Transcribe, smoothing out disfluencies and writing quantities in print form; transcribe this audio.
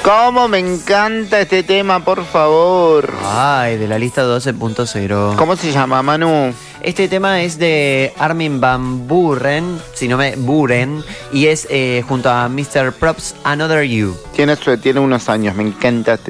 ¿Cómo me encanta este tema, por favor? Ay, de la lista 12.0. ¿Cómo se llama, Manu? Este tema es de Armin van Buuren, Buuren, y es junto a Mr. Props Another You. Tiene unos años, me encanta este